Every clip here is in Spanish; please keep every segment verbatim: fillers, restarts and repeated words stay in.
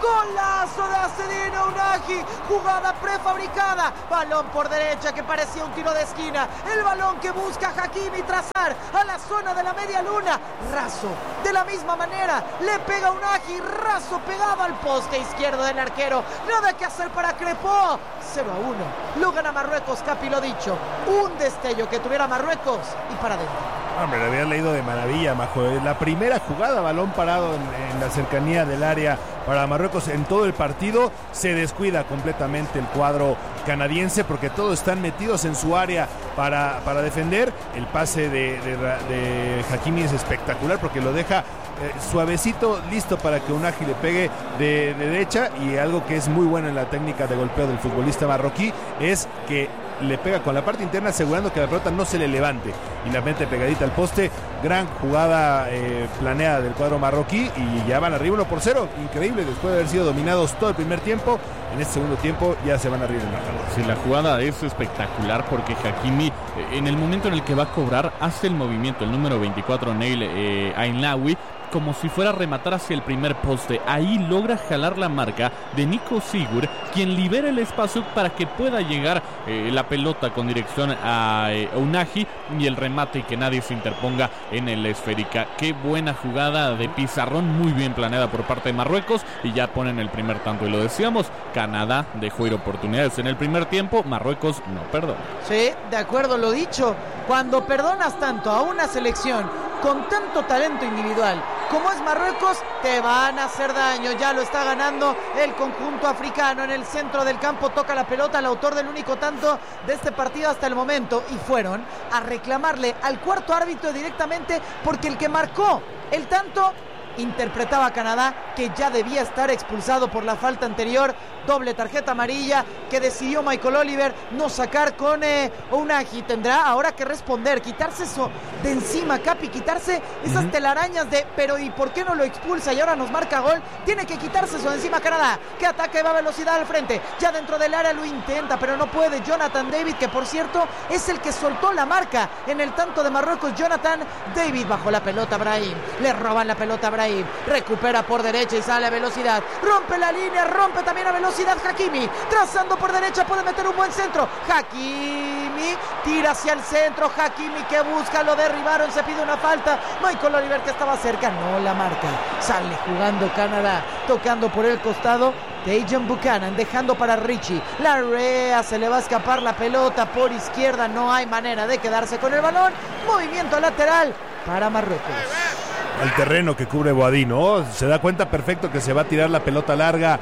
Golazo de Acedino Unahi, jugada prefabricada, balón por derecha que parecía un tiro de esquina, el balón que busca Hakimi trazar a la zona de la media luna, raso, de la misma manera, le pega Unahi, raso pegado al poste izquierdo del arquero, nada que hacer para Crepó, cero a uno, lo gana Marruecos, Capi, lo dicho, un destello que tuviera Marruecos y para adentro. Hombre, lo había leído de maravilla, Majo. La primera jugada, balón parado en, en la cercanía del área para Marruecos en todo el partido. Se descuida completamente el cuadro canadiense porque todos están metidos en su área para, para defender. El pase de, de, de Hakimi es espectacular porque lo deja eh, suavecito, listo para que Unahi le pegue de, de derecha. Y algo que es muy bueno en la técnica de golpeo del futbolista marroquí es que le pega con la parte interna asegurando que la pelota no se le levante y la mete pegadita al poste. Gran jugada eh, planeada del cuadro marroquí y ya van arriba uno por cero, increíble, después de haber sido dominados todo el primer tiempo. En este segundo tiempo ya se van arriba en el marcador. Sí, la jugada es espectacular porque Hakimi, en el momento en el que va a cobrar, hace el movimiento, el número veinticuatro, Neil eh, Ainaoui, como si fuera a rematar hacia el primer poste. Ahí logra jalar la marca de Nico Sigur, quien libera el espacio para que pueda llegar eh, la pelota con dirección a eh, Unahi y el remate y que nadie se interponga en el esférica. Qué buena jugada de pizarrón, muy bien planeada por parte de Marruecos y ya ponen el primer tanto. Y lo decíamos, Canadá dejó ir oportunidades en el primer tiempo, Marruecos no perdona. Sí, de acuerdo, lo dicho, cuando perdonas tanto a una selección con tanto talento individual como es Marruecos, te van a hacer daño. Ya lo está ganando el conjunto africano. En el centro del campo toca la pelota el autor del único tanto de este partido hasta el momento y fueron a reclamarle al cuarto árbitro directamente porque el que marcó el tanto interpretaba a Canadá que ya debía estar expulsado por la falta anterior, doble tarjeta amarilla que decidió Michael Oliver no sacar con eh, Unahi. Tendrá ahora que responder, quitarse eso de encima, Capi, quitarse esas uh-huh. telarañas de pero ¿y por qué no lo expulsa? Y ahora nos marca gol, tiene que quitarse eso de encima Canadá, que ataca y va a velocidad al frente, ya dentro del área lo intenta, pero no puede. Jonathan David, que por cierto es el que soltó la marca en el tanto de Marruecos. Jonathan David bajo la pelota, Brahim, le roban la pelota a Brahim, recupera por derecha y sale a velocidad, rompe la línea, rompe también a velocidad Hakimi, trazando por derecha, puede meter un buen centro, Hakimi tira hacia el centro, Hakimi que busca, lo derribaron, se pide una falta, Michael Oliver que estaba cerca, no la marca, sale jugando Canadá, tocando por el costado Dejan Buchanan, dejando para Richie Larrea, se le va a escapar la pelota por izquierda, no hay manera de quedarse con el balón, movimiento lateral para Marruecos. El terreno que cubre Boadí, ¿no? Se da cuenta perfecto que se va a tirar la pelota larga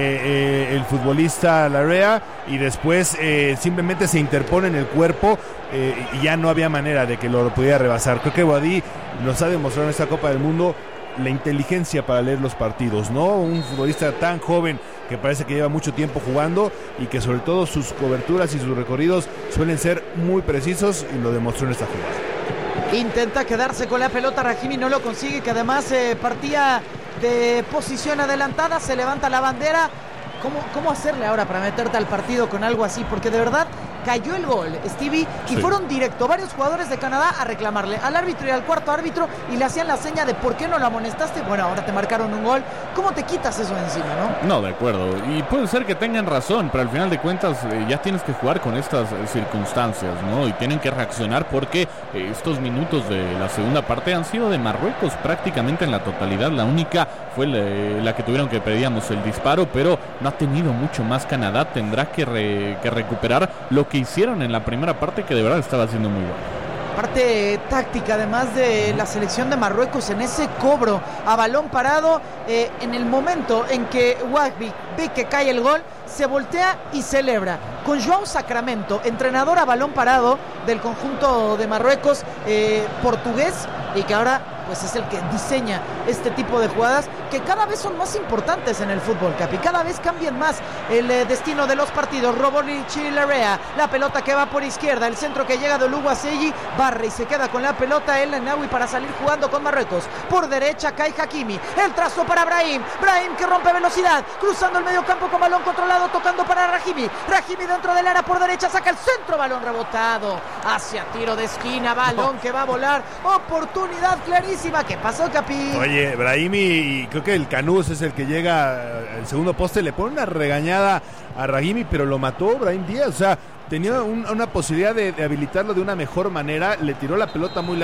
eh, eh, el futbolista Larrea y después eh, simplemente se interpone en el cuerpo eh, y ya no había manera de que lo pudiera rebasar. Creo que Boadí nos ha demostrado en esta Copa del Mundo la inteligencia para leer los partidos, ¿no? Un futbolista tan joven que parece que lleva mucho tiempo jugando y que sobre todo sus coberturas y sus recorridos suelen ser muy precisos y lo demostró en esta jugada. Intenta quedarse con la pelota, Hakimi no lo consigue, que además eh, partía de posición adelantada, se levanta la bandera. ¿Cómo, ¿Cómo hacerle ahora para meterte al partido con algo así? Porque de verdad cayó el gol, Stevie, y sí. fueron directo varios jugadores de Canadá a reclamarle al árbitro y al cuarto árbitro y le hacían la seña de ¿por qué no lo amonestaste? Bueno, ahora te marcaron un gol. ¿Cómo te quitas eso de encima, no? No, de acuerdo. Y puede ser que tengan razón, pero al final de cuentas eh, ya tienes que jugar con estas eh, circunstancias, ¿no? Y tienen que reaccionar porque eh, estos minutos de la segunda parte han sido de Marruecos prácticamente en la totalidad. La única fue la, la que tuvieron que pedíamos el disparo, pero no ha tenido mucho más Canadá. Tendrá que, re, que recuperar lo que hicieron en la primera parte, que de verdad estaba haciendo muy bueno. Parte táctica además de la selección de Marruecos en ese cobro a balón parado, eh, en el momento en que Wahbi ve que cae el gol, se voltea y celebra con João Sacramento, entrenador a balón parado del conjunto de Marruecos, eh, portugués, y que ahora pues es el que diseña este tipo de jugadas que cada vez son más importantes en el fútbol, Capi, cada vez cambian más el eh, destino de los partidos. Richie Larrea, la pelota que va por izquierda, el centro que llega de Oluwaseyi, barre y se queda con la pelota el Ainaoui para salir jugando con Marruecos. Por derecha cae Hakimi, el trazo para Brahim, Brahim que rompe velocidad, cruzando el medio campo con balón controlado, tocando para Rahimi, Rahimi dentro del área por derecha, saca el centro, balón rebotado hacia tiro de esquina, balón que va a volar, oportunidad clarísima buenísima. ¿Qué pasó, Capi? Oye, Brahimi, y creo que el Canús es el que llega al segundo poste, le pone una regañada a Brahimi, pero lo mató Brahim Díaz. O sea, tenía un, una posibilidad de, de habilitarlo de una mejor manera, le tiró la pelota muy larga.